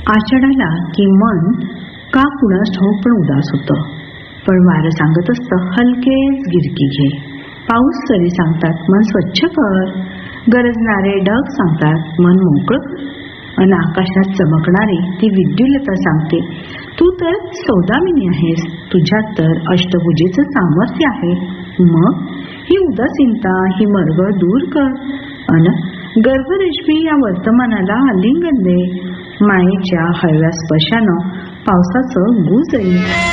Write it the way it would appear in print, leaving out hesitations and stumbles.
आषाढाला की मन का कुणास ठाऊक पण उदास होतं. पण वारं सांगत असतं हलकेच गिरकी घे. पाऊस सरी सांगतात मन स्वच्छ कर. गरजणारे ढग सांगतात मन मोकळं कर. अन आकाशात चमकणारी ती विद्युलता सांगते तू तर सौदामिनी आहेस. तुझ्यात तर अष्टभुजेचं सामर्थ्य आहे. मग ही उदासीनता ही मरगळ दूर कर. अन गर्भरेशमी या वर्तमानाला आलिंगन दे. मायेच्या हळव्या स्पर्शानं पावसाचं गुज येईल.